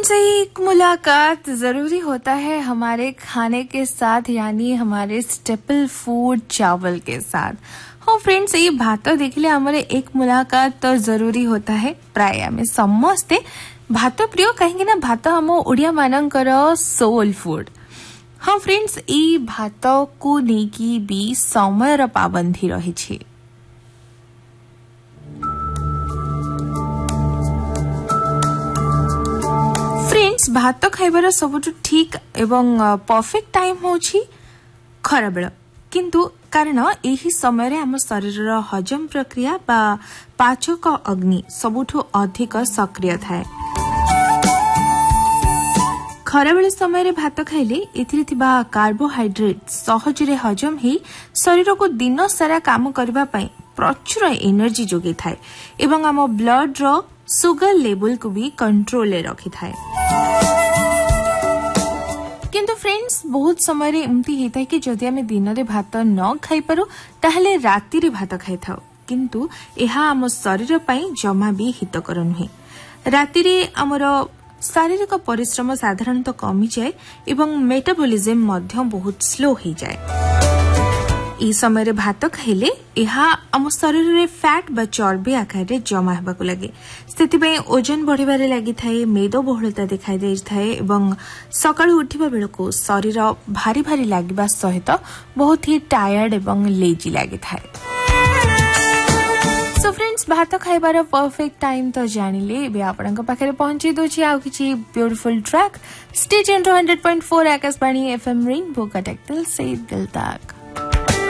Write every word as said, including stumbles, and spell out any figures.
Friends, एक मुलाकात जरूरी होता है हमारे खाने के साथ, यानी हमारे स्टेपल फूड चावल के साथ। हाँ फ्रेंड्स, ये भात देखिले हमारे एक मुलाकात तो जरूरी होता है। प्राय आम समस्ते भात प्रिय कहीं ना भात हम ओडिया मानकर सोल फूड। हाँ फ्रेंड्स, ये भात को लेकिन भी समय पाबंदी रही। फ्रेंड्स, भात खाइबार सबुठ ठीक एवं परफेक्ट टाइम होची खरा बेला, किंतु कारण यही समय आम शरीर हजम प्रक्रिया बा पाचक अग्नि सबुठ अधिक सक्रिय थाए। खराबेले समय भात खाइले एथिरे थिबा कार्बोहाइड्रेट सहजरे हजम ही शरीर को दिन सारा काम करबा पई प्रचुर एनर्जी जोगे थाए एवं आम ब्लड रो सुगर लेवल को भी कंट्रोल रखी थाए। किंतु फ्रेंड्स, बहुत समय एमती होता है कि जदि आम दिन में भात न खाई पारू ताहले राति रे भात खाई थाओ, किंतु एहा आम शरीर पई जमा भी हितकर नुहे। राति रे आमर शारीरिक परिश्रम साधारणतः कमी जाए एवं मेटाबॉलिज्म मध्य बहुत स्लो हो जाए। ई समय रे भात खाइले एहा आम शरीर रे फैट बा चर्बी आकार रे जमा हेबाकु लागे, सेतिबे ओजन बढ़िबारे लागि थाए, मेद बहुलता दिखाई दे थाए एवं सकाळु उठिबा बेलको शरीर भारी भारी लागिबा सहित बहुत ही टायर्ड एवं लेजी लागि थाए। सो फ्रेंड्स, भात खाइबार परफेक्ट टाइम तो जानिले। बे आपनक पाखरे पहुंची दोछि आउ किछि beautiful track. Stay tuned two hundred point four Akashvani FM rainbow का दिल से दिल तक।